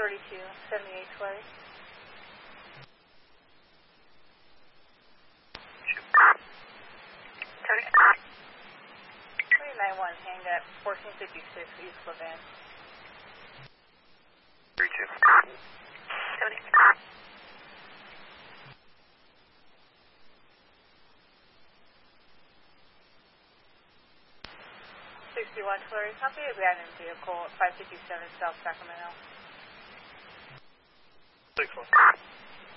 3278 Tulare. 291 hang at 1456 East Levan. 32. 70. 61 Tulare, copy. Abandoned vehicle at 557 South Sacramento. 6-1.